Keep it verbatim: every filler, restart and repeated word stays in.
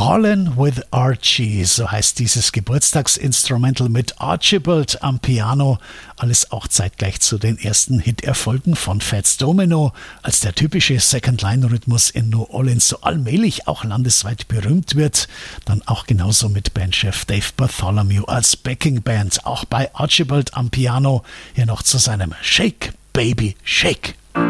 Ballin' with Archie, so heißt dieses Geburtstagsinstrumental mit Archibald am Piano. Alles auch zeitgleich zu den ersten Hit-Erfolgen von Fats Domino, als der typische Second-Line-Rhythmus in New Orleans so allmählich auch landesweit berühmt wird. Dann auch genauso mit Bandchef Dave Bartholomew als Backing-Band. Auch bei Archibald am Piano hier noch zu seinem Shake, Baby, Shake.